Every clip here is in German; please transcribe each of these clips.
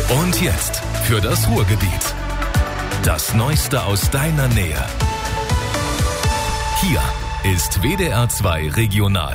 Und jetzt für das Ruhrgebiet. Das Neueste aus deiner Nähe. Hier ist WDR 2 Regional.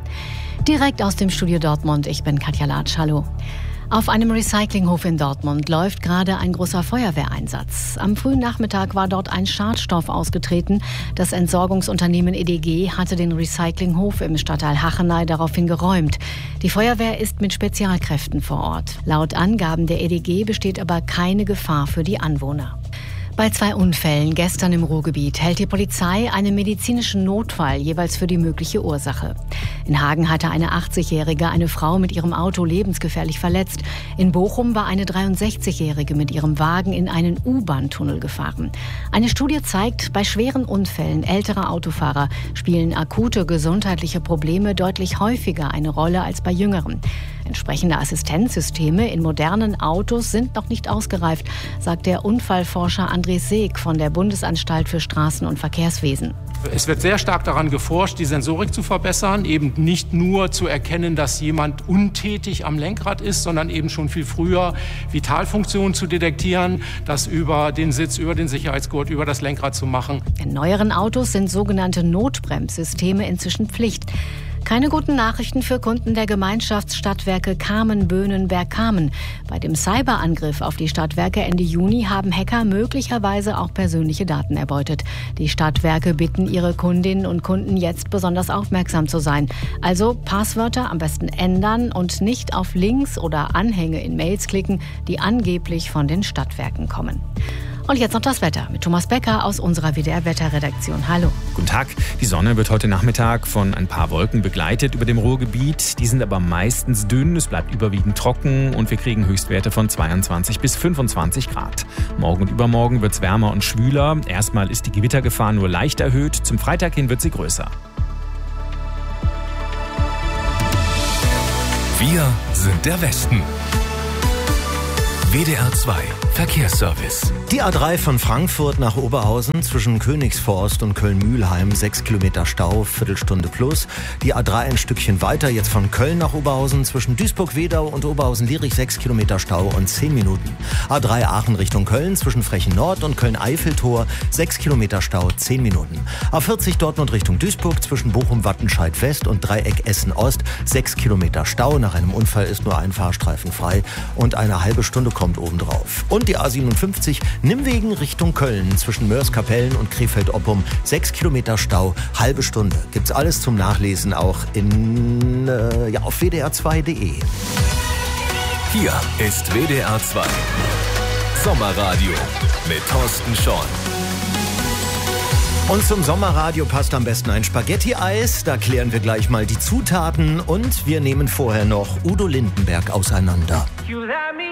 Direkt aus dem Studio Dortmund, ich bin Katja Latsch, hallo. Auf einem Recyclinghof in Dortmund läuft gerade ein großer Feuerwehreinsatz. Am frühen Nachmittag war dort ein Schadstoff ausgetreten. Das Entsorgungsunternehmen EDG hatte den Recyclinghof im Stadtteil Hachenay daraufhin geräumt. Die Feuerwehr ist mit Spezialkräften vor Ort. Laut Angaben der EDG besteht aber keine Gefahr für die Anwohner. Bei 2 Unfällen gestern im Ruhrgebiet hält die Polizei einen medizinischen Notfall jeweils für die mögliche Ursache. In Hagen hatte eine 80-Jährige eine Frau mit ihrem Auto lebensgefährlich verletzt. In Bochum war eine 63-Jährige mit ihrem Wagen in einen U-Bahn-Tunnel gefahren. Eine Studie zeigt, bei schweren Unfällen älterer Autofahrer spielen akute gesundheitliche Probleme deutlich häufiger eine Rolle als bei jüngeren. Entsprechende Assistenzsysteme in modernen Autos sind noch nicht ausgereift, sagt der Unfallforscher Andres Seeg von der Bundesanstalt für Straßen- und Verkehrswesen. Es wird sehr stark daran geforscht, die Sensorik zu verbessern, eben nicht nur zu erkennen, dass jemand untätig am Lenkrad ist, sondern eben schon viel früher Vitalfunktionen zu detektieren, das über den Sitz, über den Sicherheitsgurt, über das Lenkrad zu machen. In neueren Autos sind sogenannte Notbremssysteme inzwischen Pflicht. Keine guten Nachrichten für Kunden der Gemeinschaftsstadtwerke Kamen-Böhnen-Bergkamen. Bei dem Cyberangriff auf die Stadtwerke Ende Juni haben Hacker möglicherweise auch persönliche Daten erbeutet. Die Stadtwerke bitten ihre Kundinnen und Kunden jetzt besonders aufmerksam zu sein. Also Passwörter am besten ändern und nicht auf Links oder Anhänge in Mails klicken, die angeblich von den Stadtwerken kommen. Und jetzt noch das Wetter mit Thomas Becker aus unserer WDR-Wetterredaktion. Hallo. Guten Tag. Die Sonne wird heute Nachmittag von ein paar Wolken begleitet über dem Ruhrgebiet. Die sind aber meistens dünn, es bleibt überwiegend trocken und wir kriegen Höchstwerte von 22 bis 25 Grad. Morgen und übermorgen wird es wärmer und schwüler. Erstmal ist die Gewittergefahr nur leicht erhöht. Zum Freitag hin wird sie größer. Wir sind der Westen. WDR 2 Verkehrsservice. Die A3 von Frankfurt nach Oberhausen zwischen Königsforst und Köln-Mühlheim 6 Kilometer Stau, Viertelstunde plus. Die A3 ein Stückchen weiter, jetzt von Köln nach Oberhausen zwischen Duisburg-Wedau und Oberhausen-Lierich 6 Kilometer Stau und 10 Minuten. A3 Aachen Richtung Köln zwischen Frechen-Nord und Köln-Eiffeltor 6 Kilometer Stau, 10 Minuten. A40 Dortmund Richtung Duisburg zwischen Bochum-Wattenscheid-West und Dreieck Essen-Ost 6 Kilometer Stau. Nach einem Unfall ist nur ein Fahrstreifen frei und eine halbe Stunde kommt obendrauf. Und die A57 Nimwegen Richtung Köln zwischen Mörs-Kapellen und Krefeld-Oppum 6 Kilometer Stau, halbe Stunde. Gibt's alles zum Nachlesen auch auf wdr2.de. Hier ist WDR 2 Sommerradio mit Thorsten Schorn. Und zum Sommerradio passt am besten ein Spaghetti-Eis. Da klären wir gleich mal die Zutaten und wir nehmen vorher noch Udo Lindenberg auseinander.